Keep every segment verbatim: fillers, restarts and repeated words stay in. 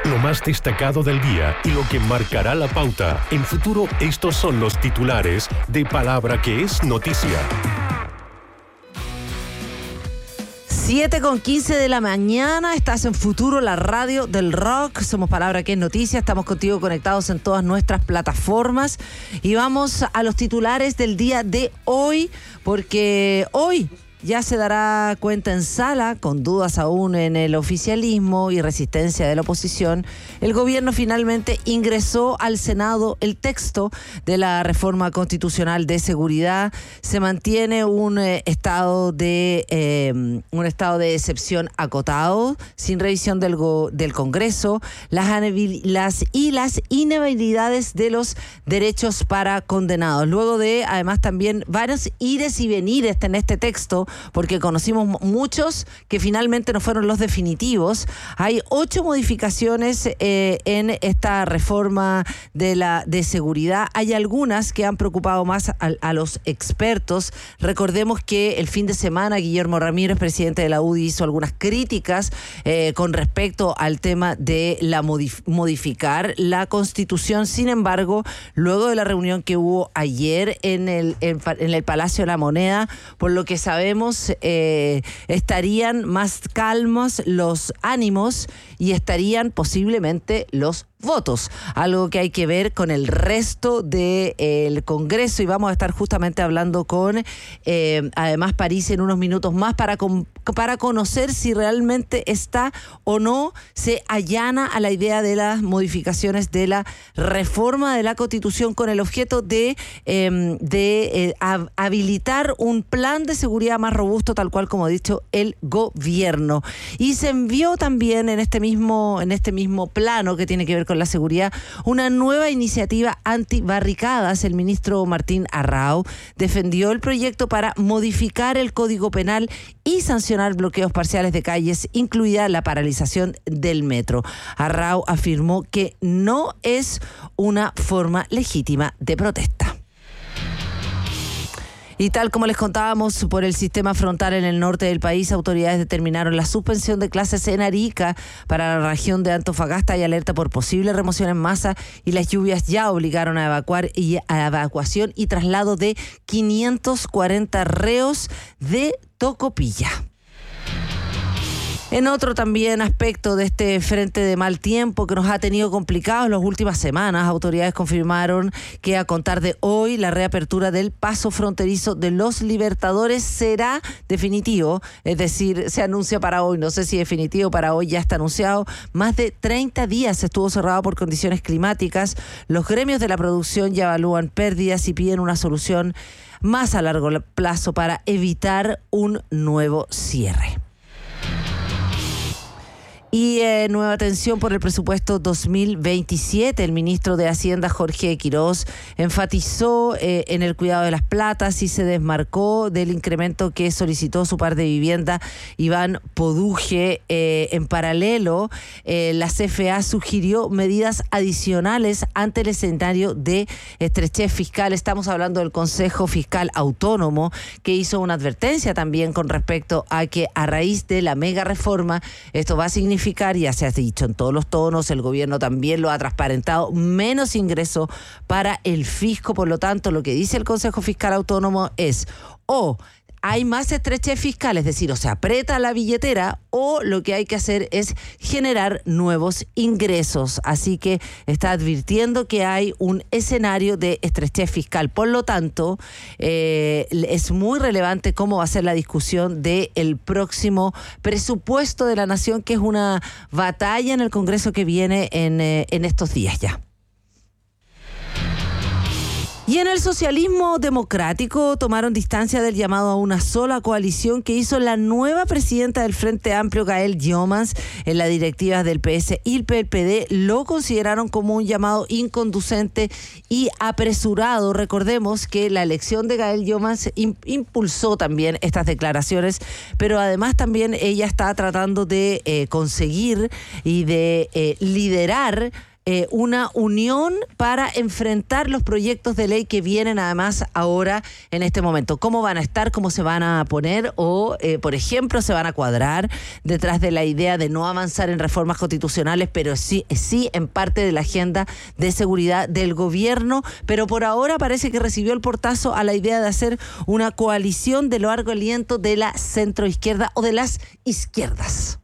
Lo más destacado del día y lo que marcará la pauta. En Futuro, estos son los titulares de Palabra que es noticia. siete con quince de la mañana, estás en Futuro, la radio del rock. Somos Palabra que es noticia, estamos contigo conectados en todas nuestras plataformas. Y vamos a los titulares del día de hoy, porque hoy ya se dará cuenta en sala, con dudas aún en el oficialismo y resistencia de la oposición. El gobierno finalmente ingresó al Senado el texto de la reforma constitucional de seguridad. Se mantiene un eh, estado de eh, un estado de excepción acotado, sin revisión del, go, del Congreso, las, las y las inhabilidades de los derechos para condenados. Luego de, además, también varios ires y venires en este texto, porque conocimos muchos que finalmente no fueron los definitivos. Hay ocho modificaciones eh, en esta reforma de la de seguridad. Hay algunas que han preocupado más a, a los expertos. Recordemos que el fin de semana Guillermo Ramírez, presidente de la U D I, hizo algunas críticas eh, con respecto al tema de la modif- modificar la Constitución. Sin embargo, luego de la reunión que hubo ayer en el, en, en el Palacio de la Moneda, por lo que sabemos, Eh, estarían más calmos los ánimos y estarían posiblemente los votos, algo que hay que ver con el resto del eh, Congreso, y vamos a estar justamente hablando con eh, además París en unos minutos más para, con, para conocer si realmente está o no se allana a la idea de las modificaciones de la reforma de la Constitución con el objeto de, eh, de eh, habilitar un plan de seguridad más robusto, tal cual como ha dicho el gobierno. Y se envió también en este mismo, en este mismo plano que tiene que ver con la seguridad, una nueva iniciativa antibarricadas. El ministro Martín Arrau defendió el proyecto para modificar el Código Penal y sancionar bloqueos parciales de calles, incluida la paralización del metro. Arrau afirmó que no es una forma legítima de protesta. Y tal como les contábamos, por el sistema frontal en el norte del país, autoridades determinaron la suspensión de clases en Arica para la región de Antofagasta y alerta por posible remoción en masa, y las lluvias ya obligaron a evacuar y a evacuación y traslado de quinientos cuarenta reos de Tocopilla. En otro también aspecto de este frente de mal tiempo que nos ha tenido complicados las últimas semanas, autoridades confirmaron que a contar de hoy la reapertura del paso fronterizo de Los Libertadores será definitivo, es decir, se anuncia para hoy, no sé si definitivo, para hoy ya está anunciado. Más de treinta días estuvo cerrado por condiciones climáticas. Los gremios de la producción ya evalúan pérdidas y piden una solución más a largo plazo para evitar un nuevo cierre. Y eh, nueva atención por el presupuesto dos mil veintisiete. El ministro de Hacienda, Jorge Quiroz, enfatizó eh, en el cuidado de las platas y se desmarcó del incremento que solicitó su par de vivienda, Iván Poduje. Eh, en paralelo, eh, la C F A sugirió medidas adicionales ante el escenario de estrechez fiscal. Estamos hablando del Consejo Fiscal Autónomo, que hizo una advertencia también con respecto a que a raíz de la mega reforma, esto va a significar, ya se ha dicho en todos los tonos, el gobierno también lo ha transparentado, menos ingreso para el fisco. Por lo tanto, lo que dice el Consejo Fiscal Autónomo es o hay más estrechez fiscal, es decir, o se aprieta la billetera, o lo que hay que hacer es generar nuevos ingresos. Así que está advirtiendo que hay un escenario de estrechez fiscal. Por lo tanto, eh, es muy relevante cómo va a ser la discusión del próximo presupuesto de la Nación, que es una batalla en el Congreso que viene en, eh, en estos días ya. Y en el socialismo democrático tomaron distancia del llamado a una sola coalición que hizo la nueva presidenta del Frente Amplio, Gael Llomans. En las directivas del P S y el P P D lo consideraron como un llamado inconducente y apresurado. Recordemos que la elección de Gael Llomans impulsó también estas declaraciones, pero además también ella está tratando de eh, conseguir y de eh, liderar eh, una unión para enfrentar los proyectos de ley que vienen además ahora en este momento. ¿Cómo van a estar? ¿Cómo se van a poner? O, eh, por ejemplo, se van a cuadrar detrás de la idea de no avanzar en reformas constitucionales, pero sí, sí en parte de la agenda de seguridad del gobierno. Pero por ahora parece que recibió el portazo a la idea de hacer una coalición de largo aliento de la centroizquierda o de las izquierdas.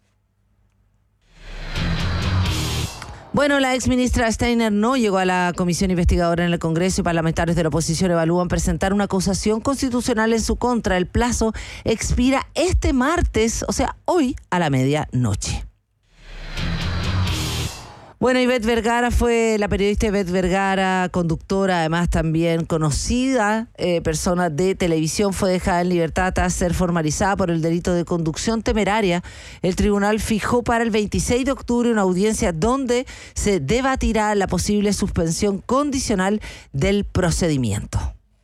Bueno, la exministra Steiner no llegó a la comisión investigadora en el Congreso y parlamentarios de la oposición evalúan presentar una acusación constitucional en su contra. El plazo expira este martes, o sea, hoy a la medianoche. Bueno, Ivette Vergara fue la periodista Ivette Vergara, conductora, además también conocida, eh, persona de televisión, fue dejada en libertad tras ser formalizada por el delito de conducción temeraria. El tribunal fijó para el veintiséis de octubre una audiencia donde se debatirá la posible suspensión condicional del procedimiento.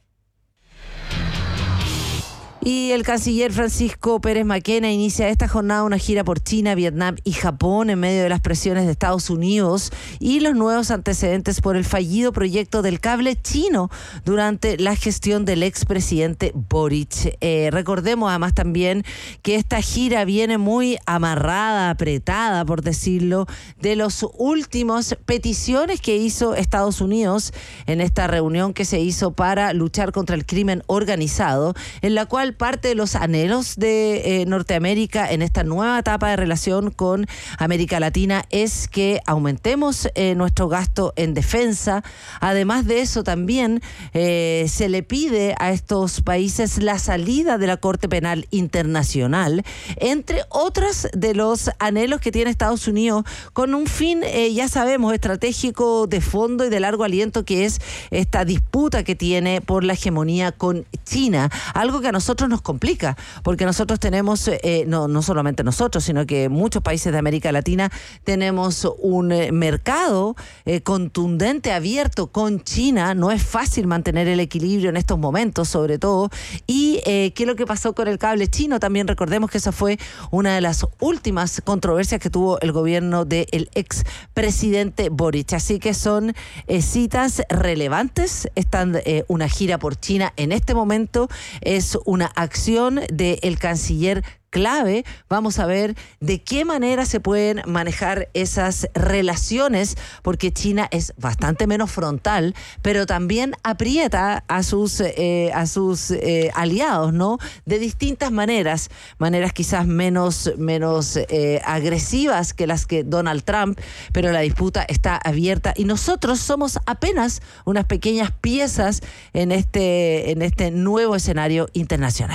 Y el canciller Francisco Pérez Maquena inicia esta jornada una gira por China, Vietnam y Japón en medio de las presiones de Estados Unidos y los nuevos antecedentes por el fallido proyecto del cable chino durante la gestión del expresidente Boric. Eh, recordemos además también que esta gira viene muy amarrada, apretada, por decirlo, de los últimos peticiones que hizo Estados Unidos en esta reunión que se hizo para luchar contra el crimen organizado, en la cual parte de los anhelos de eh, Norteamérica en esta nueva etapa de relación con América Latina es que aumentemos eh, nuestro gasto en defensa. Además de eso, también eh, se le pide a estos países la salida de la Corte Penal Internacional, entre otros de los anhelos que tiene Estados Unidos con un fin, eh, ya sabemos, estratégico de fondo y de largo aliento, que es esta disputa que tiene por la hegemonía con China, algo que a nosotros nos complica, porque nosotros tenemos, eh, no, no solamente nosotros, sino que muchos países de América Latina tenemos un eh, mercado eh, contundente, abierto con China. No es fácil mantener el equilibrio en estos momentos, sobre todo. Y eh, qué es lo que pasó con el cable chino, también recordemos que esa fue una de las últimas controversias que tuvo el gobierno del expresidente Boric. Así que son eh, citas relevantes. Están eh, una gira por China en este momento, es una acción del canciller clave. Vamos a ver de qué manera se pueden manejar esas relaciones, porque China es bastante menos frontal, pero también aprieta a sus eh, a sus eh, aliados, ¿no? De distintas maneras, maneras quizás menos menos eh, agresivas que las que Donald Trump, pero la disputa está abierta y nosotros somos apenas unas pequeñas piezas en este en este nuevo escenario internacional.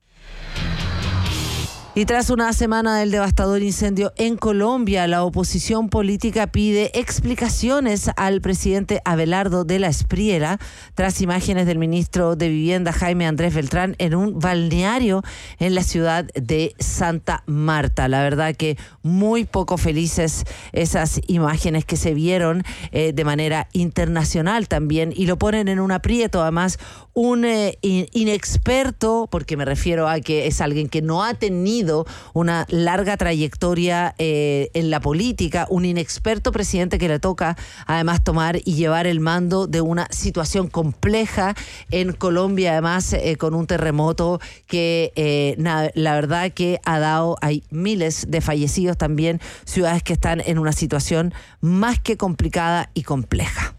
Y tras una semana del devastador incendio en Colombia, la oposición política pide explicaciones al presidente Abelardo de la Espriella tras imágenes del ministro de Vivienda Jaime Andrés Beltrán en un balneario en la ciudad de Santa Marta. La verdad que muy poco felices esas imágenes que se vieron eh, de manera internacional también, y lo ponen en un aprieto. Además, un eh, inexperto, porque me refiero a que es alguien que no ha tenido una larga trayectoria eh, en la política, un inexperto presidente que le toca además tomar y llevar el mando de una situación compleja en Colombia, además eh, con un terremoto que eh, na, la verdad que ha dado, hay miles de fallecidos también, ciudades que están en una situación más que complicada y compleja.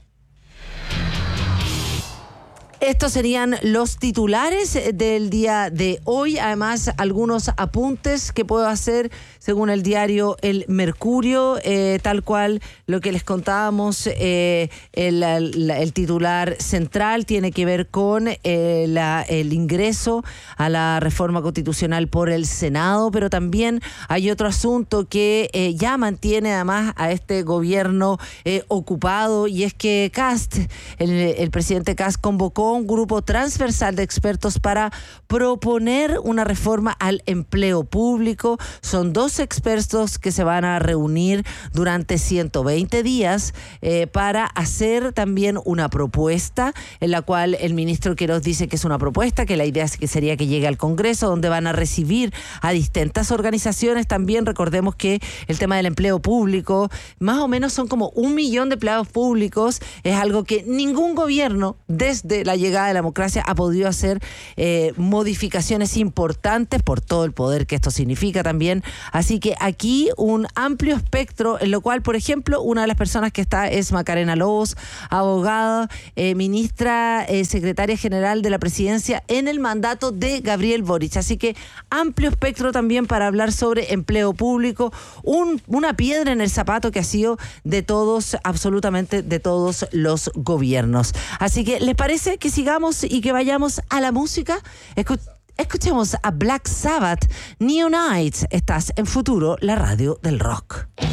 Estos serían los titulares del día de hoy. Además, algunos apuntes que puedo hacer según el diario El Mercurio, eh, tal cual lo que les contábamos. Eh, el, el, el titular central tiene que ver con eh, la, el ingreso a la reforma constitucional por el Senado, pero también hay otro asunto que eh, ya mantiene además a este gobierno eh, ocupado, y es que Kast, el, el presidente Kast, convocó convocó a un grupo transversal de expertos para proponer una reforma al empleo público. Son dos expertos que se van a reunir durante ciento veinte días eh, para hacer también una propuesta en la cual el ministro Queiroz dice que es una propuesta, que la idea es que sería que llegue al Congreso, donde van a recibir a distintas organizaciones. También recordemos que el tema del empleo público, más o menos son como un millón de empleados públicos, es algo que ningún gobierno desde la llegada de la democracia ha podido hacer eh, modificaciones importantes por todo el poder que esto significa también. Así que aquí un amplio espectro, en lo cual, por ejemplo, una de las personas que está es Macarena Lobos, abogada, eh, ministra, eh, secretaria general de la presidencia en el mandato de Gabriel Boric. Así que amplio espectro también para hablar sobre empleo público, un, una piedra en el zapato que ha sido de todos, absolutamente de todos los gobiernos. Así que, ¿les parece que sigamos y que vayamos a la música? Escu- escuchemos a Black Sabbath, Neon Nights. Estás en Futuro, la radio del rock.